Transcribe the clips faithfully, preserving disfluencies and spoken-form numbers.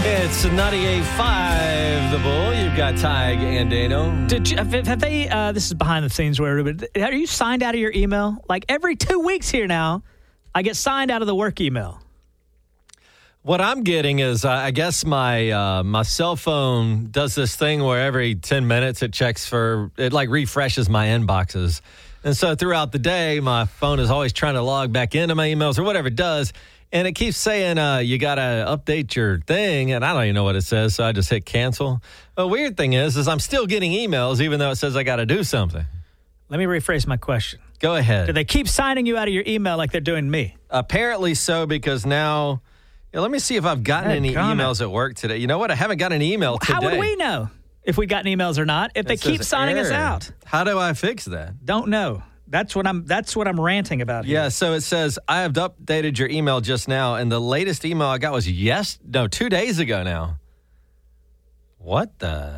It's ninety-eight point five The Bull. You've got Tig and Dano. Did you, have, have they, uh, this is behind the scenes, where, but are you signed out of your email? Like every two weeks here now, I get signed out of the work email. What I'm getting is, uh, I guess my uh, my cell phone does this thing where every ten minutes it checks for, it like refreshes my inboxes. And so throughout the day, my phone is always trying to log back into my emails or whatever it does. And it keeps saying, uh, you got to update your thing. And I don't even know what it says, so I just hit cancel. The weird thing is, is I'm still getting emails, even though it says I got to do something. Let me rephrase my question. Go ahead. Do they keep signing you out of your email like they're doing me? Apparently so, because now, yeah, let me see if I've gotten Hey, any comment. emails at work today. You know what? I haven't got an email today. How would we know if we got emails or not if they It keep says signing us error. out? How do I fix that? Don't know. That's what I'm That's what I'm ranting about here. Yeah, so it says, I have updated your email just now, and the latest email I got was yes, no, two days ago now. What the?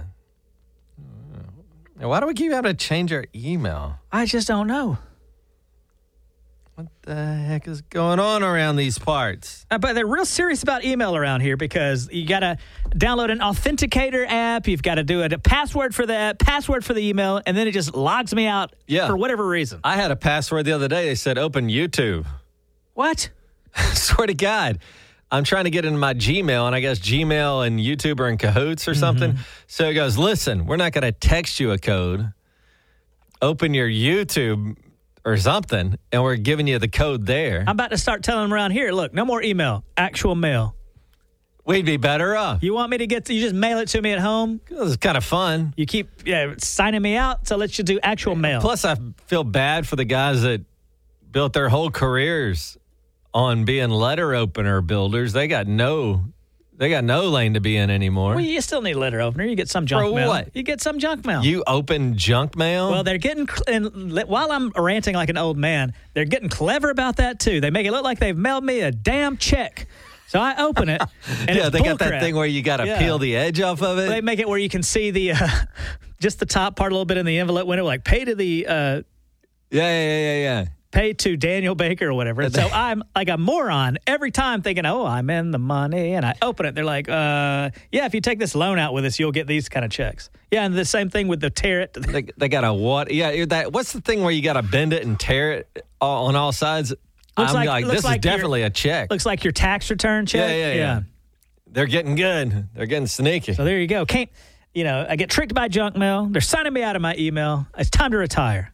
Why do we keep having to change our email? I just don't know. What the heck is going on around these parts? Uh, but they're real serious about email around here, because you got to download an authenticator app. You've got to do a, a password for the password for the email, and then it just logs me out Yeah. for whatever reason. I had a password the other day. They said, open YouTube. What? Swear to God. I'm trying to get into my Gmail, and I guess Gmail and YouTube are in cahoots or something. Mm-hmm. So it goes, listen, we're not going to text you a code. Open your YouTube or something, and we're giving you the code there. I'm about to start telling them around here, look, no more email, actual mail. We'd be better off. You want me to get, to, you just mail it to me at home? This is kind of fun. You keep yeah, signing me out, so let's just do actual mail. Plus, I feel bad for the guys that built their whole careers on being letter opener builders. They got no... They got no lane to be in anymore. Well, you still need a letter opener. You get some junk For mail. what? You get some junk mail. You open junk mail? Well, they're getting, and while I'm ranting like an old man, they're getting clever about that, too. They make it look like they've mailed me a damn check. So I open it, and yeah, it's they got that bullcrap. thing where you got to Yeah. peel the edge off of it. They make it where you can see the, uh, just the top part a little bit in the envelope window, like pay to the, uh, yeah, yeah, yeah, yeah. pay to Daniel Baker or whatever. And so I'm like a moron every time thinking, oh, I'm in the money. And I open it. They're like, uh, yeah, if you take this loan out with us, you'll get these kind of checks. Yeah, and the same thing with the tear it. They, they got a what? Yeah, that. What's the thing where you got to bend it and tear it all, on all sides? Looks I'm like- like, looks this like is definitely a check. Looks like your tax return check. Yeah, yeah, yeah. They're getting good. They're getting sneaky. So there you go. Can't, you know, I get tricked by junk mail. They're signing me out of my email. It's time to retire.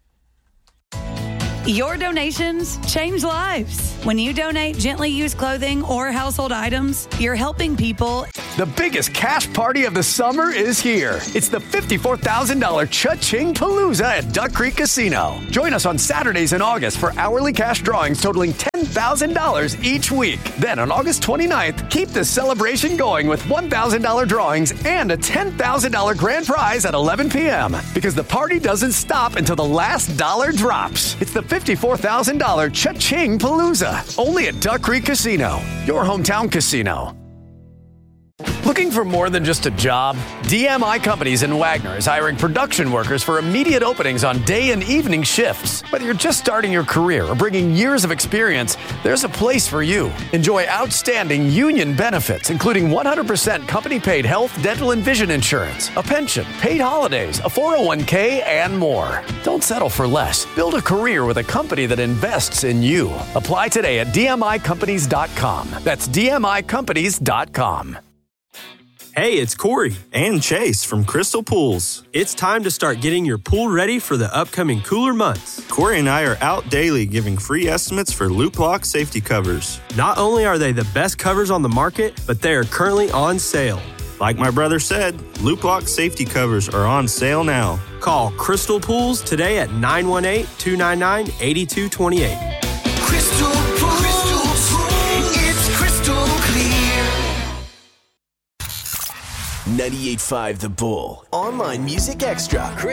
Your donations change lives. When you donate gently used clothing or household items, you're helping people. The biggest cash party of the summer is here. It's the fifty-four thousand dollars Cha-Ching Palooza at Duck Creek Casino. Join us on Saturdays in August for hourly cash drawings totaling ten thousand dollars each week. Then on August twenty-ninth, keep the celebration going with one thousand dollars drawings and a ten thousand dollars grand prize at eleven p.m. Because the party doesn't stop until the last dollar drops. It's the fifty-four thousand dollars Cha-Ching Palooza. Only at Duck Creek Casino, your hometown casino. Looking for more than just a job? D M I Companies in Wagner is hiring production workers for immediate openings on day and evening shifts. Whether you're just starting your career or bringing years of experience, there's a place for you. Enjoy outstanding union benefits, including one hundred percent company-paid health, dental, and vision insurance, a pension, paid holidays, a four oh one k, and more. Don't settle for less. Build a career with a company that invests in you. Apply today at d m i companies dot com. That's d m i companies dot com. Hey, it's Corey and Chase from Crystal Pools. It's time to start getting your pool ready for the upcoming cooler months. Corey and I are out daily giving free estimates for Loop Lock safety covers. Not only are they the best covers on the market, but they are currently on sale. Like my brother said, Loop Lock safety covers are on sale now. Call Crystal Pools today at nine one eight, two nine nine, eight two two eight. Crystal Pools, it's crystal clear. ninety-eight point five The Bull. Online Music Extra.